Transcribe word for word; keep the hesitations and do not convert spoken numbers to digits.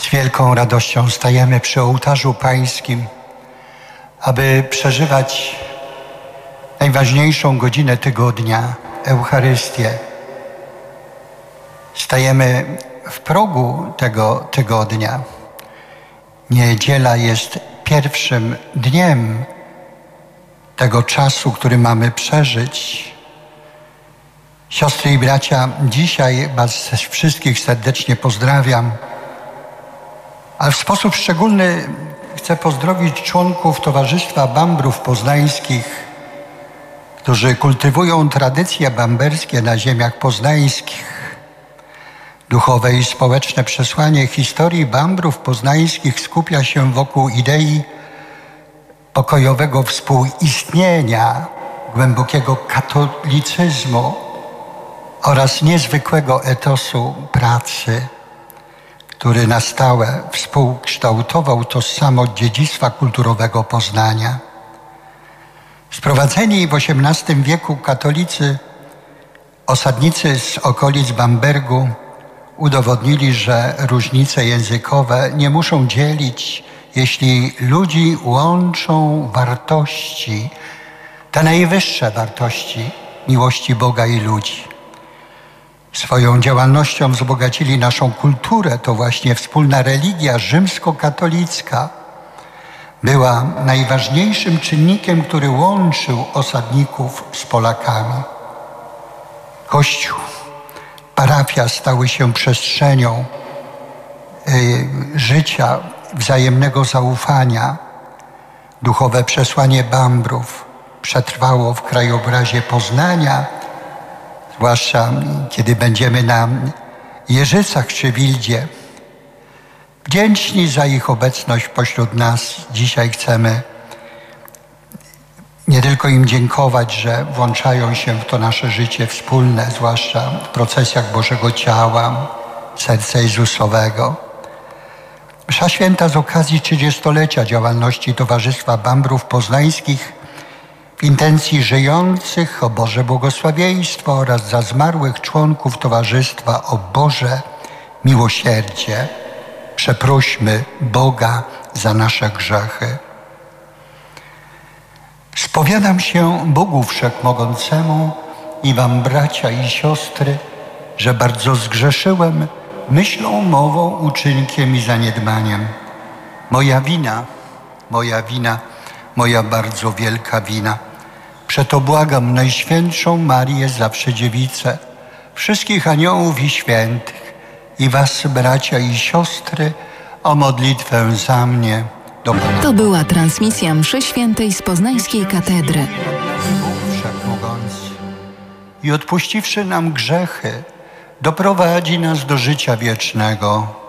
Z wielką radością stajemy przy ołtarzu Pańskim, aby przeżywać najważniejszą godzinę tygodnia, Eucharystię. Stajemy w progu tego tygodnia. Niedziela jest pierwszym dniem tego czasu, który mamy przeżyć. Siostry i bracia, dzisiaj Was wszystkich serdecznie pozdrawiam, ale w sposób szczególny chcę pozdrowić członków Towarzystwa Bambrów Poznańskich, którzy kultywują tradycje bamberskie na ziemiach poznańskich. Duchowe i społeczne przesłanie historii Bambrów Poznańskich skupia się wokół idei pokojowego współistnienia, głębokiego katolicyzmu oraz niezwykłego etosu pracy, który na stałe współkształtował tożsamość dziedzictwa kulturowego Poznania. Sprowadzeni w osiemnastym wieku katolicy, osadnicy z okolic Bambergu udowodnili, że różnice językowe nie muszą dzielić, jeśli ludzi łączą wartości, te najwyższe wartości miłości Boga i ludzi. Swoją działalnością wzbogacili naszą kulturę. To właśnie wspólna religia rzymskokatolicka była najważniejszym czynnikiem, który łączył osadników z Polakami. Kościół, parafia stały się przestrzenią y, życia, wzajemnego zaufania. Duchowe przesłanie Bambrów przetrwało w krajobrazie Poznania, zwłaszcza kiedy będziemy na Jeżycach czy Wildzie. Wdzięczni za ich obecność pośród nas, dzisiaj chcemy nie tylko im dziękować, że włączają się w to nasze życie wspólne, zwłaszcza w procesjach Bożego Ciała, Serca Jezusowego. Msza święta z okazji trzydziestolecia działalności Towarzystwa Bambrów Poznańskich w intencji żyjących o Boże błogosławieństwo oraz za zmarłych członków Towarzystwa o Boże miłosierdzie. Przeprośmy Boga za nasze grzechy. Spowiadam się Bogu Wszechmogącemu i wam, bracia i siostry, że bardzo zgrzeszyłem myślą, mową, uczynkiem i zaniedbaniem. Moja wina, moja wina, moja bardzo wielka wina. Przeto błagam Najświętszą Marię, zawsze Dziewicę, wszystkich aniołów i świętych i was, bracia i siostry, o modlitwę za mnie. Do... To była transmisja mszy świętej z Poznańskiej Katedry. I odpuściwszy nam grzechy, doprowadzi nas do życia wiecznego.